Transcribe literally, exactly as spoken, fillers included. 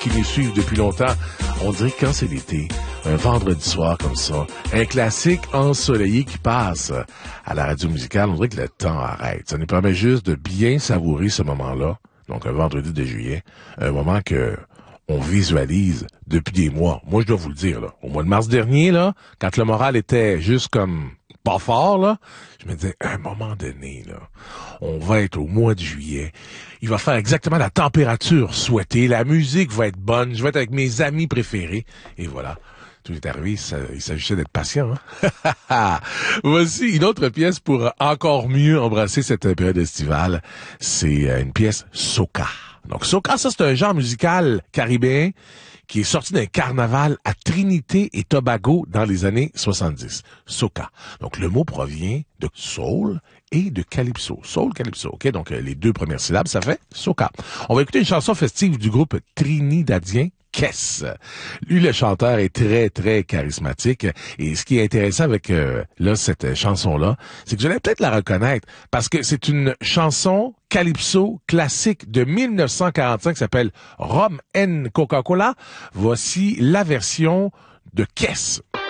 qui nous suivent depuis longtemps, on dirait que quand c'est l'été, un vendredi soir comme ça, un classique ensoleillé qui passe à la radio musicale, on dirait que le temps arrête. Ça nous permet juste de bien savourer ce moment-là, donc un vendredi de juillet, un moment que on visualise depuis des mois. Moi, je dois vous le dire, là, au mois de mars dernier, là, quand le moral était juste comme pas fort, là, je me disais, à un moment donné, là, on va être au mois de juillet, il va faire exactement la température souhaitée, la musique va être bonne, je vais être avec mes amis préférés, et voilà. Tout est arrivé, ça, il s'agissait d'être patient. Hein? Voici une autre pièce pour encore mieux embrasser cette période estivale. C'est une pièce soca. Donc soca, ça c'est un genre musical caribéen qui est sorti d'un carnaval à Trinité et Tobago dans les années soixante-dix. Soca. Donc le mot provient de soul et de calypso. Soul, calypso. OK? Donc les deux premières syllabes, ça fait soca. On va écouter une chanson festive du groupe trinidadien Kess. Lui, le chanteur, est très, très charismatique. Et ce qui est intéressant avec euh, là cette chanson-là, c'est que je vais peut-être la reconnaître parce que c'est une chanson calypso classique de mille neuf cent quarante-cinq qui s'appelle Rum and Coca-Cola. Voici la version de Kess.